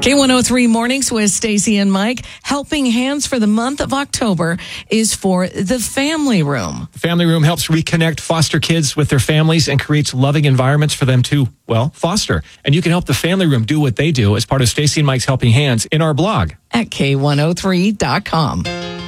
K103 Mornings with Stacy and Mike. Helping Hands for the month of October is for the Family Room. Family Room helps reconnect foster kids with their families and creates loving environments for them to, foster. And you can help the Family Room do what they do as part of Stacy and Mike's Helping Hands in our blog at K103.com.